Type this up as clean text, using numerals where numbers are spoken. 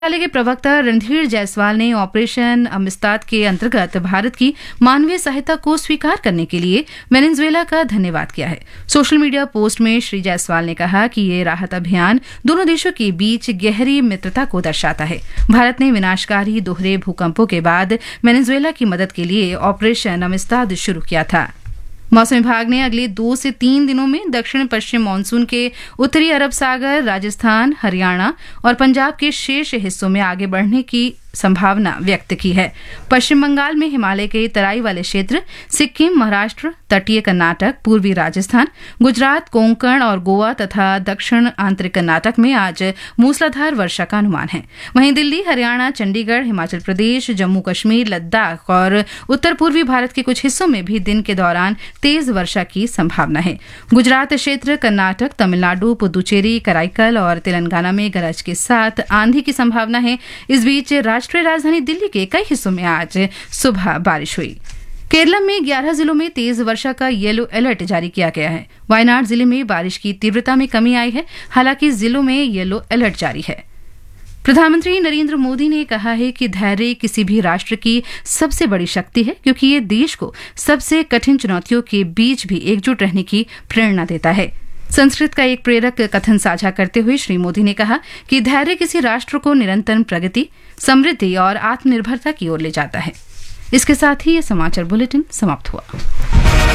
मंत्रालय के प्रवक्ता रणधीर जायसवाल ने ऑपरेशन अमिस्ताद के अंतर्गत भारत की मानवीय सहायता को स्वीकार करने के लिए वेनेजुएला का धन्यवाद किया है। सोशल मीडिया पोस्ट में श्री जायसवाल ने कहा कि ये राहत अभियान दोनों देशों के बीच गहरी मित्रता को दर्शाता है। भारत ने विनाशकारी दोहरे भूकंपों के बाद वेनेजुएला की मदद के लिए ऑपरेशन अमिस्ताद शुरू किया था। मौसम विभाग ने अगले 2 से 3 दिनों में दक्षिण पश्चिम मानसून के उत्तरी अरब सागर, राजस्थान, हरियाणा और पंजाब के शेष हिस्सों में आगे बढ़ने की संभावना व्यक्त की है। पश्चिम बंगाल में हिमालय के तराई वाले क्षेत्र, सिक्किम, महाराष्ट्र, तटीय कर्नाटक, पूर्वी राजस्थान, गुजरात, कोंकण और गोवा तथा दक्षिण आंतरिक कर्नाटक में आज मूसलाधार वर्षा का अनुमान है। वहीं दिल्ली, हरियाणा, चंडीगढ़, हिमाचल प्रदेश, जम्मू कश्मीर, लद्दाख और उत्तर पूर्वी भारत के कुछ हिस्सों में भी दिन के दौरान तेज वर्षा की संभावना है। गुजरात क्षेत्र, कर्नाटक, तमिलनाडु, पुदुचेरी, कराईकल और तेलंगाना में गरज के साथ आंधी की संभावना है। इस बीच राष्ट्रीय राजधानी दिल्ली के कई हिस्सों में आज सुबह बारिश हुई। केरल में 11 जिलों में तेज वर्षा का येलो अलर्ट जारी किया गया है। वायनाड जिले में बारिश की तीव्रता में कमी आई है, हालांकि जिलों में येलो अलर्ट जारी है। प्रधानमंत्री नरेंद्र मोदी ने कहा है कि धैर्य किसी भी राष्ट्र की सबसे बड़ी शक्ति है, क्योंकि ये देश को सबसे कठिन चुनौतियों के बीच भी एकजुट रहने की प्रेरणा देता है। संस्कृत का एक प्रेरक कथन साझा करते हुए श्री मोदी ने कहा कि धैर्य किसी राष्ट्र को निरंतर प्रगति, समृद्धि और आत्मनिर्भरता की ओर ले जाता है। इसके साथ ही ये समाचार बुलेटिन समाप्त हुआ।